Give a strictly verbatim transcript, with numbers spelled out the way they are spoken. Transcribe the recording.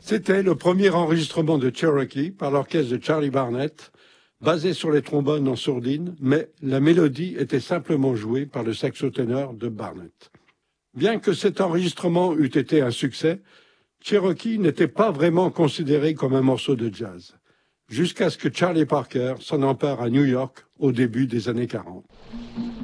C'était le premier enregistrement de Cherokee par l'orchestre de Charlie Barnet, basé sur les trombones en sourdine, mais la mélodie était simplement jouée par le saxoténor de Barnet. Bien que cet enregistrement eût été un succès, Cherokee n'était pas vraiment considéré comme un morceau de jazz, jusqu'à ce que Charlie Parker s'en empare à New York au début des années quarante.